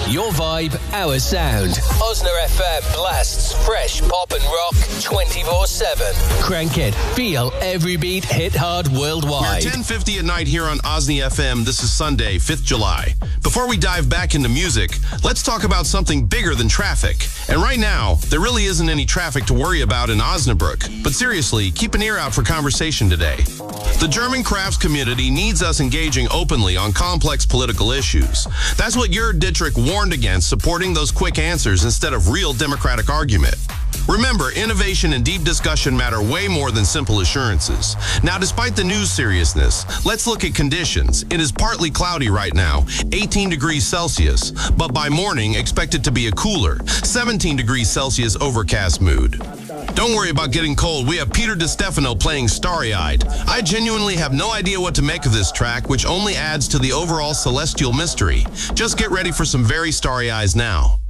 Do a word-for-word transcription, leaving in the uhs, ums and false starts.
Your vibe, our sound. Osner F M blasts fresh pop and rock twenty-four seven. Crank it. Feel every beat hit hard worldwide. We're ten fifty at night here on Osney F M. This is Sunday, fifth of July. Before we dive back into music, let's talk about something bigger than traffic. And right now, there really isn't any traffic to worry about in Osnabrück. But seriously, keep an ear out for conversation today. The German crafts community needs us engaging openly on complex political issues. That's what Jörg Dittrich warned against, supporting those quick answers instead of real democratic argument. Remember, innovation and deep discussion matter way more than simple assurances. Now, despite the news seriousness, let's look at conditions. It is partly cloudy right now, eighteen degrees Celsius, but by morning, expected to be a cooler, seventeen degrees Celsius overcast mood. Don't worry about getting cold. We have Peter DiStefano playing Starry-Eyed. I genuinely have no idea what to make of this track, which only adds to the overall celestial mystery. Just get ready for some very starry eyes now.